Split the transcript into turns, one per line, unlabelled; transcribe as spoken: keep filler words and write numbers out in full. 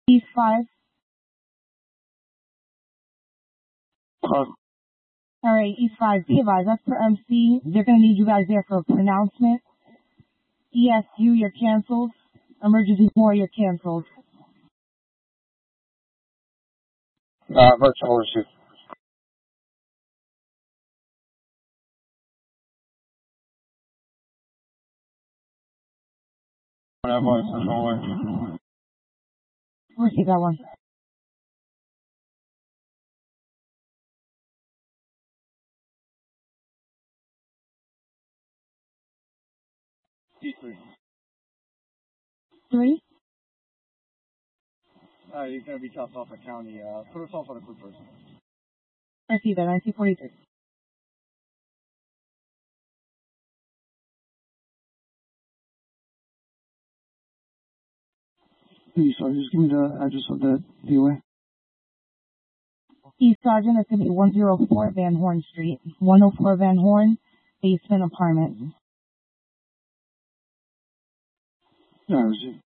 East five.
Uh,
All right, East five. Be advised, that's for M C. They're going to need you guys there for a pronouncement. E S U, you're canceled. Emergency four, you're canceled.
uh, virtual receive. That voice controller.
Receive that one.
E three.
Three.
Uh, you're going to be topped off at county. Uh, put us off on a quick person.
Receive that, nineteen forty-three.
Please, sorry, just give me the address of the D O A.
East Sergeant, that's going to be one oh four Van Horn Street. one oh four Van Horn, basement apartment.
Yeah, I received.